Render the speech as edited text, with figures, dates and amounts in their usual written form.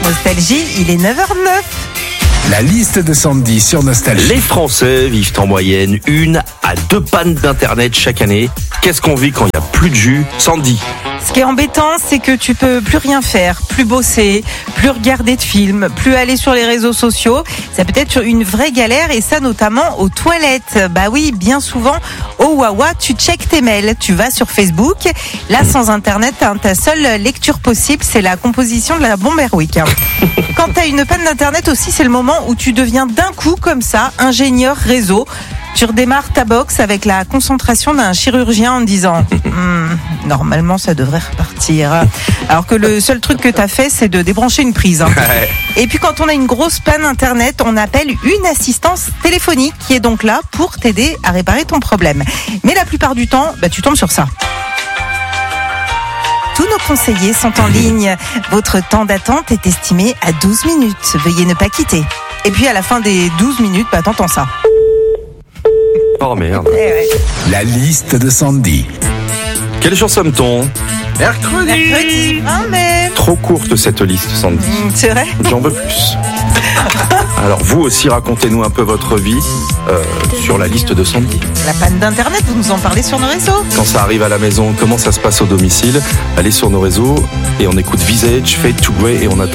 Nostalgie, il est 9h09. La liste de Sandy sur Nostalgie. Les Français vivent en moyenne 1 à 2 pannes d'internet chaque année. Qu'est-ce qu'on vit quand il n'y a plus de jus? Sandy. Ce qui est embêtant, c'est que tu peux plus rien faire, plus bosser, plus regarder de films, plus aller sur les réseaux sociaux. Ça peut être une vraie galère, et ça notamment aux toilettes. Bah oui, bien souvent, au Wawa, tu checkes tes mails, tu vas sur Facebook. Là, sans Internet, ta seule lecture possible, c'est la composition de la bombe Airwick. Quand t'as une panne d'Internet aussi, c'est le moment où tu deviens d'un coup, comme ça, ingénieur réseau. Tu redémarres ta box avec la concentration d'un chirurgien en disant normalement ça devrait repartir. Alors que le seul truc que t'as fait, c'est de débrancher une prise. Et puis quand on a une grosse panne internet, on appelle une assistance téléphonique qui est donc là pour t'aider à réparer ton problème. Mais la plupart du temps, tu tombes sur ça. Tous nos conseillers sont en ligne. Votre temps d'attente est estimé à 12 minutes. Veuillez ne pas quitter. Et puis à la fin des 12 minutes, t'entends ça. Oh merde. La liste de Sandy. Quel jour sommes-t-on? Mercredi 20 mai. Trop courte cette liste, Sandy. C'est vrai? J'en veux plus. Alors vous aussi, racontez-nous un peu votre vie sur la liste de Sandy. La panne d'internet, vous nous en parlez sur nos réseaux. Quand ça arrive à la maison, comment ça se passe au domicile? Allez sur nos réseaux et on écoute Visage, Fade to Grey, et on attend